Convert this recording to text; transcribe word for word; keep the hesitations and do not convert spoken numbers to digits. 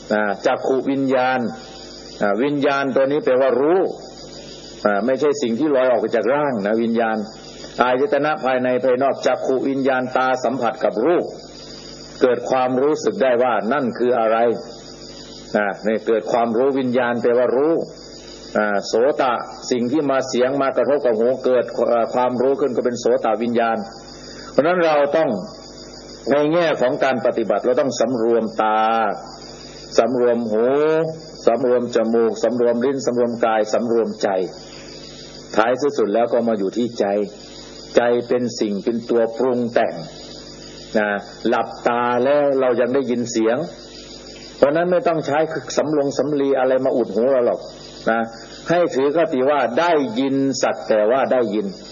จักขุวิญญาณวิญญาณตัวนี้แปลว่ารู้ไม่ใช่สิ่งที่ลอยออกจากร่างนะวิญญาณอายตนะภายในภายนอกจักขุวิญญาณตาสัมผัสกับรูปเกิดความรู้สึกได้ว่านั่นคืออะไรนะนี่เกิดความรู้วิญญาณแปลว่ารู้โสตะสิ่งที่มาเสียงมากระทบกับหูเกิดความรู้ขึ้นก็เป็นโสตวิญญาณเพราะนั้นเราต้องในแง่ของการปฏิบัติเราต้องสำรวมตาสำรวมหูสำรวมจมูกสำรวมลิ้นสำรวมกายสำรวมใจท้ายสุดแล้วก็มาอยู่ที่ใจใจเป็นสิ่งเป็นตัวปรุงแต่งนะหลับตาแล้วเรายังได้ยินเสียงเพราะนั้นไม่ต้องใช้สำลงสำลีอะไรมาอุดหูเราหรอกนะให้ถือคติว่าได้ยินสักแต่ว่าได้ยิน